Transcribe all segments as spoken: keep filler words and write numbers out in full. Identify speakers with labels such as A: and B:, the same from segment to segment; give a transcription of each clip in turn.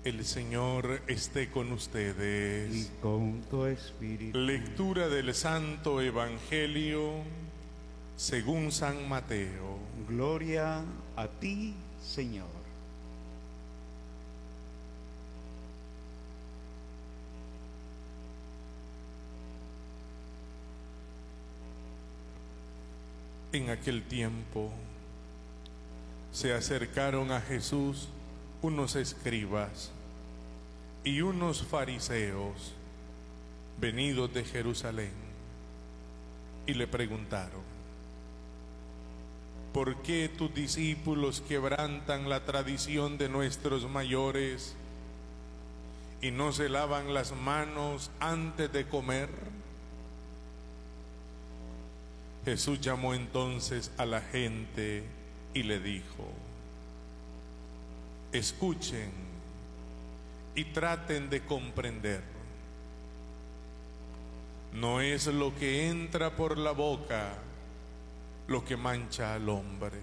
A: El Señor esté con ustedes.
B: Y con tu espíritu.
A: Lectura del Santo Evangelio según San Mateo.
B: Gloria a ti, Señor.
A: En aquel tiempo se acercaron a Jesús unos escribas y unos fariseos venidos de Jerusalén y le preguntaron: ¿por qué tus discípulos quebrantan la tradición de nuestros mayores y no se lavan las manos antes de comer? Jesús llamó entonces a la gente y le dijo: escuchen y traten de comprender. No es lo que entra por la boca lo que mancha al hombre.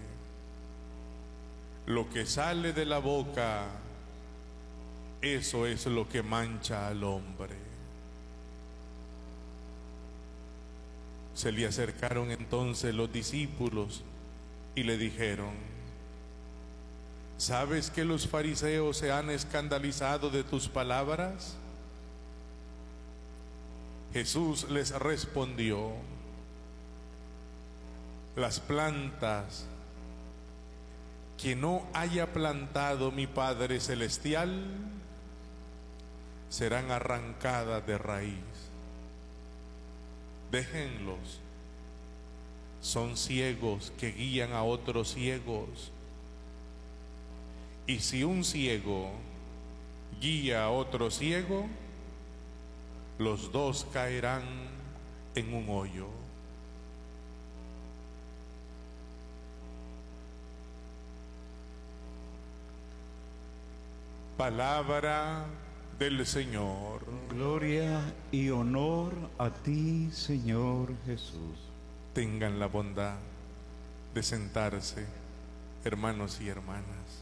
A: Lo que sale de la boca, eso es lo que mancha al hombre. Se le acercaron entonces los discípulos y le dijeron: ¿sabes que los fariseos se han escandalizado de tus palabras? Jesús les respondió: las plantas que no haya plantado mi Padre Celestial serán arrancadas de raíz. Déjenlos. Son ciegos que guían a otros ciegos. Y si un ciego guía a otro ciego, los dos caerán en un hoyo. Palabra del Señor.
B: Gloria y honor a ti, Señor Jesús.
A: Tengan la bondad de sentarse, hermanos y hermanas.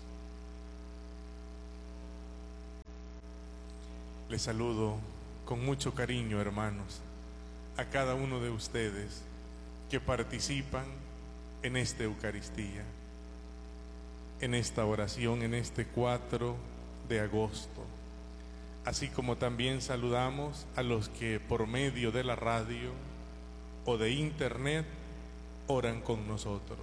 A: Les saludo con mucho cariño, hermanos, a cada uno de ustedes que participan en esta Eucaristía, en esta oración, en este cuatro de agosto. Así como también saludamos a los que por medio de la radio o de internet oran con nosotros.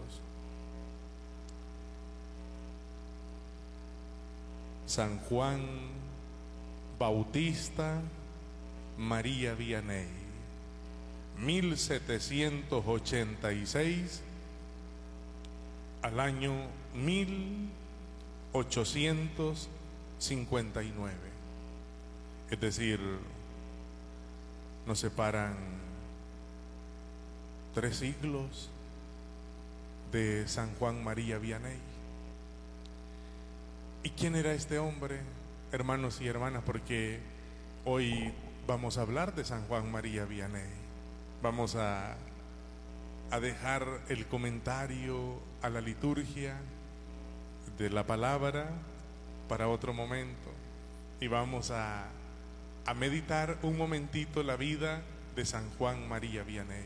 A: San Juan Bautista María Vianney, mil setecientos ochenta y seis al año mil ochocientos cincuenta y nueve. Es decir, nos separan tres siglos de San Juan María Vianney. ¿Y quién era este hombre, hermanos y hermanas? Porque hoy vamos a hablar de San Juan María Vianney. Vamos a, a dejar el comentario a la liturgia de la palabra para otro momento. Y vamos a, a meditar un momentito la vida de San Juan María Vianney.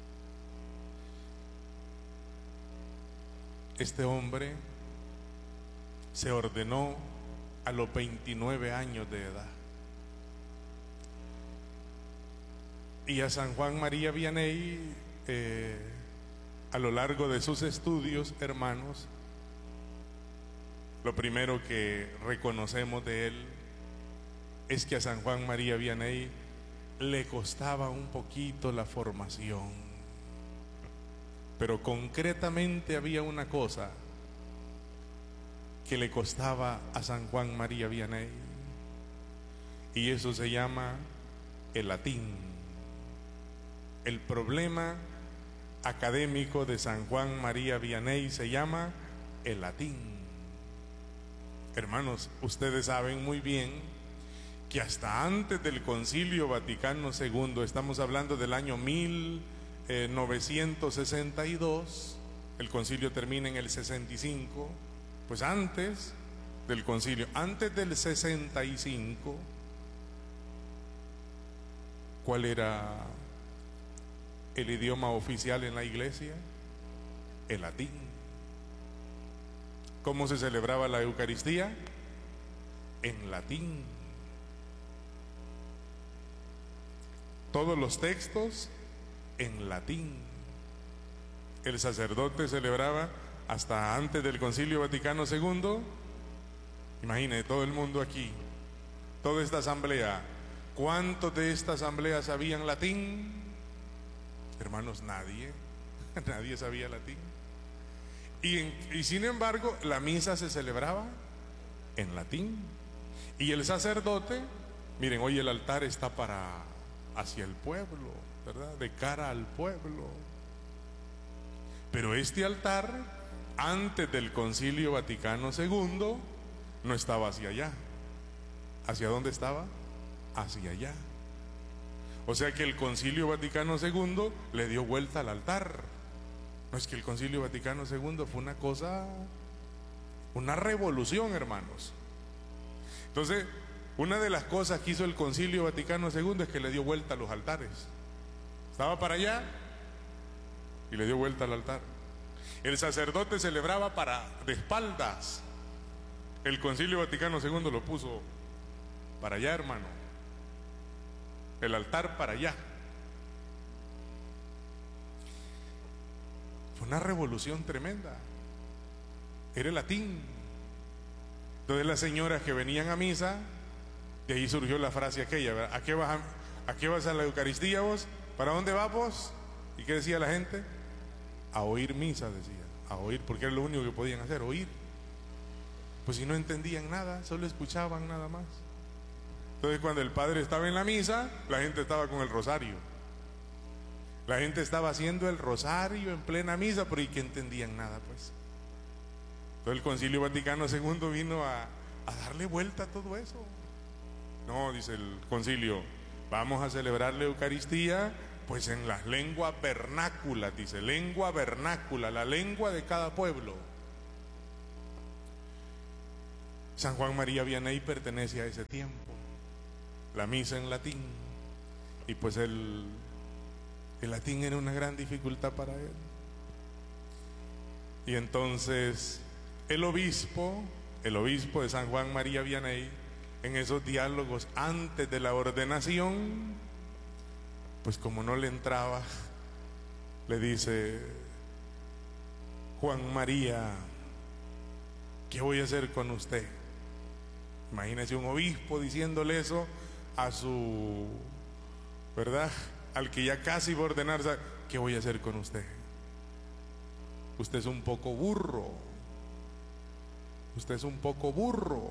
A: Este hombre se ordenó a los veintinueve años de edad. Y a San Juan María Vianney, eh, a lo largo de sus estudios, hermanos, lo primero que reconocemos de él es que a San Juan María Vianney le costaba un poquito la formación. Pero concretamente había una cosa que le costaba a San Juan María Vianney, y eso se llama el latín. El problema académico de San Juan María Vianney se llama el latín. Hermanos, ustedes saben muy bien que hasta antes del Concilio Vaticano segundo, estamos hablando del año mil novecientos sesenta y dos, el concilio termina en el sesenta y cinco, pues antes del concilio. Antes del sesenta y cinco, ¿cuál era el idioma oficial en la iglesia? El latín. ¿Cómo se celebraba la Eucaristía? En latín. Todos los textos en latín. El sacerdote celebraba hasta antes del Concilio Vaticano segundo. Imagine todo el mundo aquí, toda esta asamblea. ¿Cuántos de esta asamblea sabían latín? Hermanos, nadie. Nadie sabía latín. Y, en, y sin embargo, la misa se celebraba en latín. Y el sacerdote, miren, hoy el altar está para hacia el pueblo, ¿verdad? De cara al pueblo. Pero este altar, antes del Concilio Vaticano segundo, no estaba hacia allá. ¿Hacia dónde estaba? Hacia allá. O sea que el Concilio Vaticano segundo le dio vuelta al altar. No es que el Concilio Vaticano segundo fue una cosa, una revolución, hermanos. Entonces, una de las cosas que hizo el Concilio Vaticano segundo es que le dio vuelta a los altares. Estaba para allá y le dio vuelta al altar. El sacerdote celebraba para de espaldas. El Concilio Vaticano segundo lo puso para allá, hermano. El altar para allá. Fue una revolución tremenda. Era el latín. Entonces las señoras que venían a misa, de ahí surgió la frase aquella, ¿verdad? ¿A qué vas a, a qué vas a la Eucaristía vos? ¿Para dónde vas vos? ¿Y qué decía la gente? A oír misa, decía. A oír, porque era lo único que podían hacer, oír. Pues si no entendían nada, solo escuchaban nada más. Entonces cuando el padre estaba en la misa, la gente estaba con el rosario. La gente estaba haciendo el rosario en plena misa, pero ¿y que entendían nada, pues? Entonces el Concilio Vaticano segundo vino a, a darle vuelta a todo eso. No, dice el concilio, vamos a celebrar la Eucaristía pues en las lenguas vernáculas, dice, lengua vernácula, la lengua de cada pueblo. San Juan María Vianney pertenece a ese tiempo, la misa en latín, y pues el, el latín era una gran dificultad para él. Y entonces el obispo, el obispo de San Juan María Vianney, en esos diálogos antes de la ordenación, pues como no le entraba, le dice: Juan María, ¿qué voy a hacer con usted? Imagínese un obispo diciéndole eso a su, ¿verdad? Al que ya casi va a ordenarse. ¿Qué voy a hacer con usted? Usted es un poco burro. Usted es un poco burro.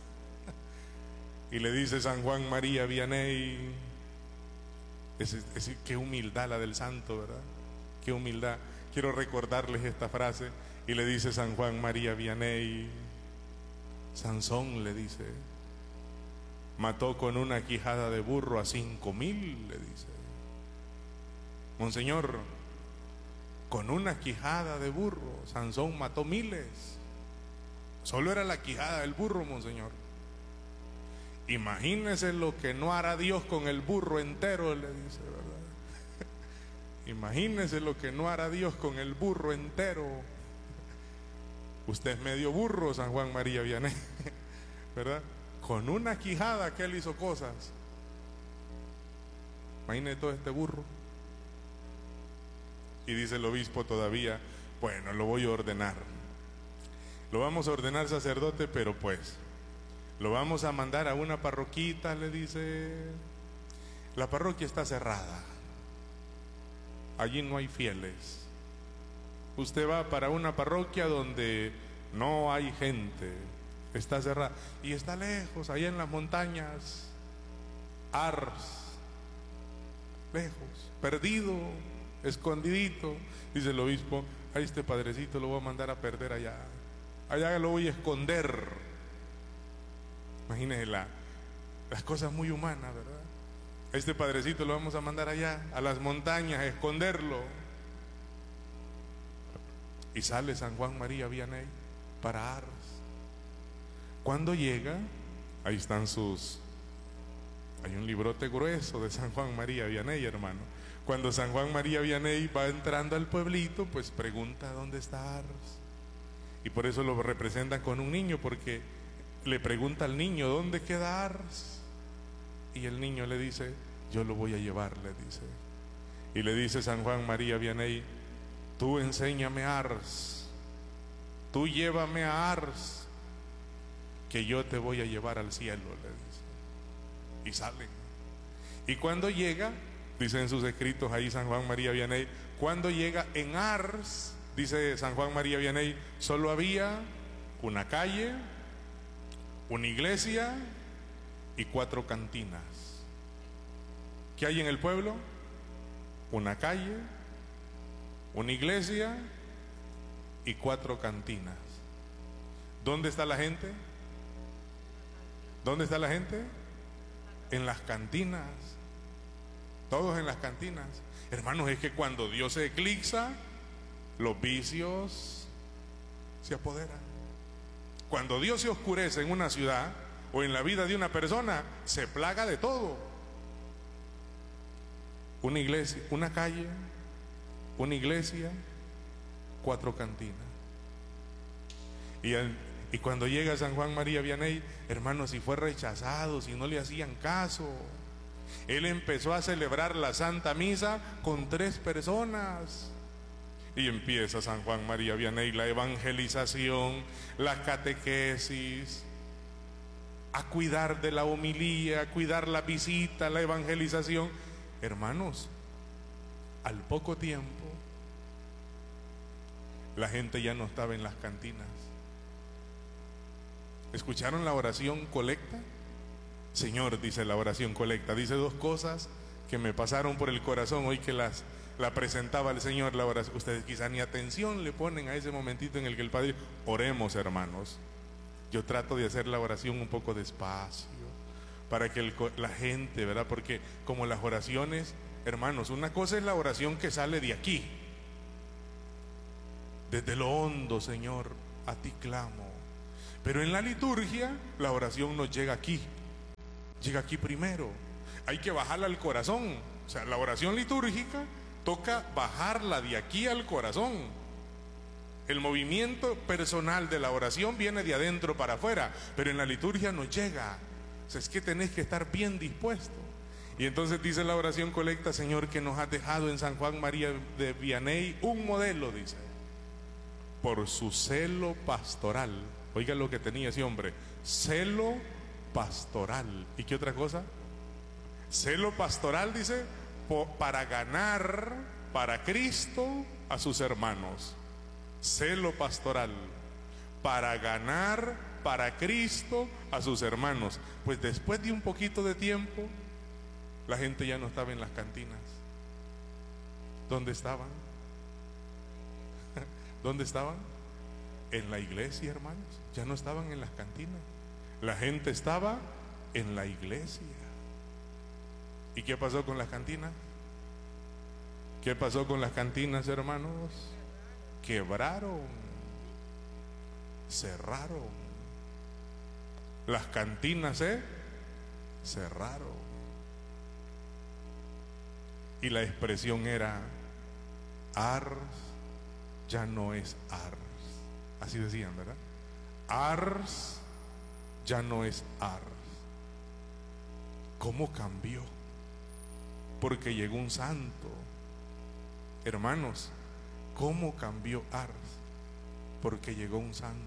A: Y le dice San Juan María Vianney, es, es, qué humildad la del santo, ¿verdad? Qué humildad. Quiero recordarles esta frase. Y le dice San Juan María Vianney: Sansón, le dice, mató con una quijada de burro a cinco mil, le dice. Monseñor, con una quijada de burro Sansón mató miles. Solo era la quijada del burro, monseñor. Imagínese lo que no hará Dios con el burro entero, le dice, ¿verdad? Imagínese lo que no hará Dios con el burro entero. Usted es medio burro, San Juan María Vianney, ¿verdad? Con una quijada que él hizo cosas. Imagínese todo este burro. Y dice el obispo todavía: bueno, lo voy a ordenar. Lo vamos a ordenar sacerdote, pero pues lo vamos a mandar a una parroquita, le dice. La parroquia está cerrada. Allí no hay fieles. Usted va para una parroquia donde no hay gente. Está cerrada. Y está lejos, allá en las montañas. Ars. Lejos. Perdido. Escondidito. Dice el obispo: a este padrecito lo voy a mandar a perder allá. Allá lo voy a esconder. Imagínense la, las cosas muy humanas, ¿verdad? A este padrecito lo vamos a mandar allá, a las montañas, a esconderlo. Y sale San Juan María Vianney para Ars. Cuando llega, ahí están sus... Hay un librote grueso de San Juan María Vianney, hermano. Cuando San Juan María Vianney va entrando al pueblito, pues pregunta dónde está Ars. Y por eso lo representan con un niño, porque le pregunta al niño, ¿dónde queda Ars? Y el niño le dice, yo lo voy a llevar, le dice. Y le dice San Juan María Vianney, tú enséñame Ars, tú llévame a Ars, que yo te voy a llevar al cielo, le dice. Y salen. Y cuando llega, dice en sus escritos ahí San Juan María Vianney, cuando llega en Ars, dice San Juan María Vianney, solo había una calle, una iglesia y cuatro cantinas. ¿Qué hay en el pueblo? Una calle, una iglesia y cuatro cantinas. ¿Dónde está la gente? ¿Dónde está la gente? En las cantinas. Todos en las cantinas. Hermanos, es que cuando Dios se eclipsa, los vicios se apoderan. Cuando Dios se oscurece en una ciudad o en la vida de una persona, se plaga de todo. Una iglesia, una calle, una iglesia, cuatro cantinas. Y, el, y cuando llega San Juan María Vianney, hermanos, si fue rechazado, si no le hacían caso, él empezó a celebrar la Santa Misa con tres personas. Y empieza San Juan María Vianney la evangelización, la catequesis, a cuidar de la homilía, a cuidar la visita, la evangelización. Hermanos, al poco tiempo, la gente ya no estaba en las cantinas. ¿Escucharon la oración colecta? Señor, dice la oración colecta, dice dos cosas que me pasaron por el corazón hoy que las la presentaba el Señor, la oración. Ustedes quizá ni atención le ponen a ese momentito en el que el Padre... Oremos, hermanos. Yo trato de hacer la oración un poco despacio, para que el, la gente, ¿verdad? Porque como las oraciones, hermanos, una cosa es la oración que sale de aquí, desde lo hondo, Señor, a ti clamo. Pero en la liturgia, la oración nos llega aquí, llega aquí primero. Hay que bajarla al corazón. O sea, la oración litúrgica toca bajarla de aquí al corazón. El movimiento personal de la oración viene de adentro para afuera, pero en la liturgia nos llega. O sea, es que tenés que estar bien dispuesto. Y entonces dice la oración colecta, Señor, que nos has dejado en San Juan María de Vianney un modelo, dice, por su celo pastoral. Oiga lo que tenía ese hombre, celo pastoral. ¿Y qué otra cosa? Celo pastoral, dice, para ganar para Cristo a sus hermanos. Celo pastoral para ganar para Cristo a sus hermanos. Pues después de un poquito de tiempo, la gente ya no estaba en las cantinas. ¿Dónde estaban? ¿Dónde estaban? En la iglesia, hermanos. Ya no estaban en las cantinas. La gente estaba en la iglesia. ¿Y qué pasó con las cantinas? ¿Qué pasó con las cantinas, hermanos? Quebraron, cerraron. Las cantinas se cerraron. Y la expresión era, Ars ya no es Ars. Así decían, ¿verdad? Ars ya no es Ars. ¿Cómo cambió? Porque llegó un santo. Hermanos, ¿cómo cambió Ars? Porque llegó un santo.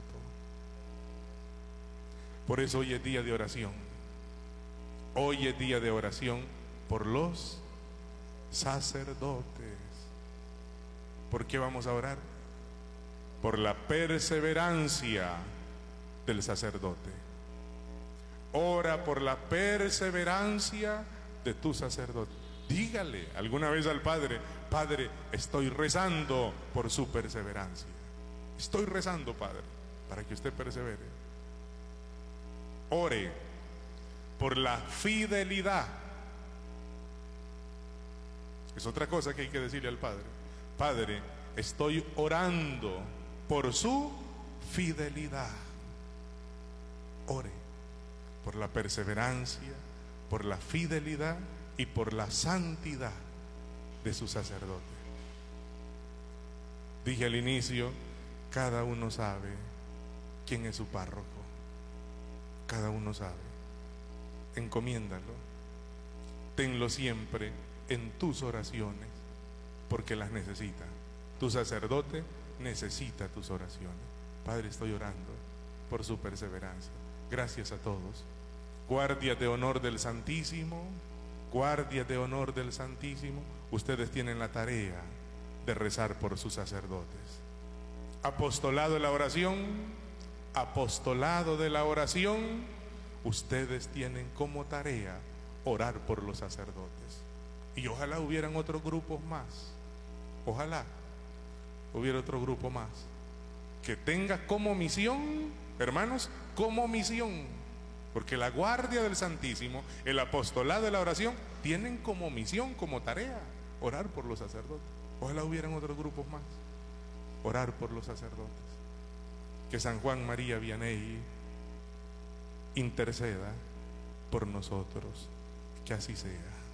A: Por eso hoy es día de oración. Hoy es día de oración por los sacerdotes. ¿Por qué vamos a orar? Por la perseverancia del sacerdote. Ora por la perseverancia de tu sacerdote. Dígale alguna vez al Padre, Padre, estoy rezando por su perseverancia. Estoy rezando, Padre, para que usted persevere. Ore por la fidelidad. Es otra cosa que hay que decirle al Padre. Padre, estoy orando por su fidelidad. ore por la perseverancia, por la fidelidad y por la santidad de su sacerdote. Dije al inicio, cada uno sabe quién es su párroco. Cada uno sabe. Encomiéndalo. Tenlo siempre en tus oraciones, porque las necesita. Tu sacerdote necesita tus oraciones. Padre, estoy orando por su perseverancia. Gracias a todos. Guardias de honor del Santísimo, guardias de honor del Santísimo, ustedes tienen la tarea de rezar por sus sacerdotes. Apostolado de la oración, apostolado de la oración, ustedes tienen como tarea orar por los sacerdotes. Y ojalá hubieran otros grupos más, ojalá hubiera otro grupo más que tenga como misión, hermanos, como misión, porque la guardia del Santísimo, el apostolado de la oración, tienen como misión, como tarea, orar por los sacerdotes. Ojalá hubieran otros grupos más, orar por los sacerdotes. Que San Juan María Vianney interceda por nosotros, que así sea.